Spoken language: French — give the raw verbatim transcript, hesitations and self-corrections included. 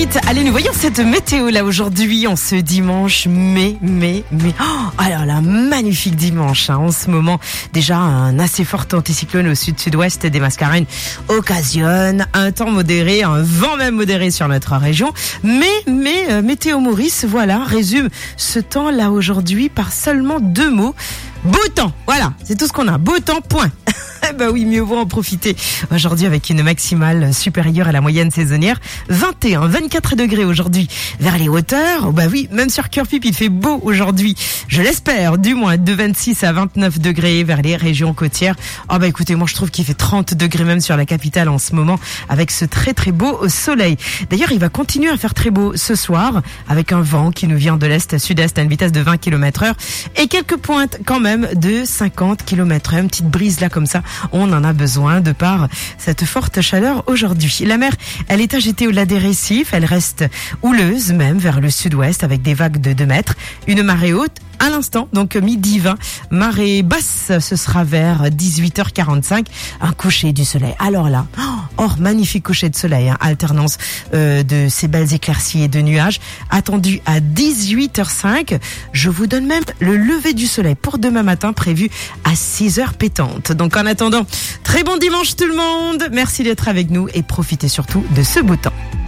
vite. Allez, nous voyons cette météo là aujourd'hui, en ce dimanche, mais, mais, mais, oh, alors là, magnifique dimanche, hein, en ce moment. Déjà, un assez fort anticyclone au sud-sud-ouest des Mascareignes occasionne un temps modéré, un vent même modéré sur notre région. Mais, mais, euh, Météo Maurice, voilà, résume ce temps là aujourd'hui par seulement deux mots. Beau temps, voilà, c'est tout ce qu'on a. Beau temps, point. Bah oui, mieux vaut en profiter. Aujourd'hui, avec une maximale supérieure à la moyenne saisonnière, vingt et un, vingt-quatre degrés aujourd'hui vers les hauteurs. Oh bah oui, même sur Cœur-Pipe, il fait beau aujourd'hui. Je l'espère, du moins de vingt-six à vingt-neuf degrés vers les régions côtières. Oh bah écoutez, moi je trouve qu'il fait trente degrés même sur la capitale en ce moment, avec ce très très beau soleil. D'ailleurs, il va continuer à faire très beau ce soir, avec un vent qui nous vient de l'est-sud-est à une vitesse de vingt kilomètres heure et quelques pointes quand même de cinquante kilomètres heure. Une petite brise là comme ça. On en a besoin de par cette forte chaleur aujourd'hui. La mer, elle est agitée au-delà des récifs. Elle reste houleuse même vers le sud-ouest avec des vagues de deux mètres. Une marée haute à l'instant, donc midi vingt. Marée basse, ce sera vers dix-huit heures quarante-cinq. Un coucher du soleil. Alors là, oh, magnifique coucher de soleil. Hein, alternance euh, de ces belles éclaircies et de nuages. Attendu à dix-huit heures cinq. Je vous donne même le lever du soleil pour demain matin prévu à six heures pétantes. Donc en attendant, très bon dimanche tout le monde. Merci d'être avec nous et profitez surtout de ce beau temps.